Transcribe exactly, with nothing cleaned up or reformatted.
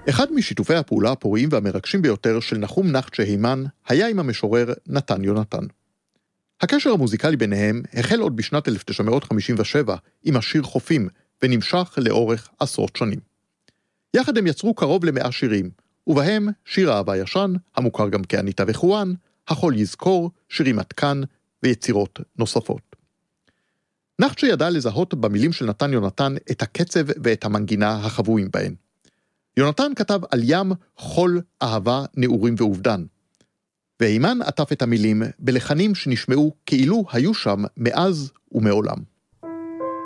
אחד משיתופי הפעולה הפוריים והמרגשים ביותר של נחום נחצ'ה הימן היה עם המשורר נתן יונתן. הקשר המוזיקלי ביניהם החל עוד בשנת אלף תשע מאות חמישים ושבע עם השיר חופים, ונמשך לאורך עשרות שנים. יחד הם יצרו קרוב למאה שירים, ובהם שיר אהבה ישן, המוכר גם כאניטה וחואן, החול יזכור, שירים עד כאן ויצירות נוספות. נחצ'ה ידע לזהות במילים של נתן יונתן את הקצב ואת המנגינה החבויים בהן. יונתן כתב על ים חול, אהבה, נעורים ואובדן, והימן עטף את המילים בלחנים שנשמעו כאילו היו שם מאז ומעולם.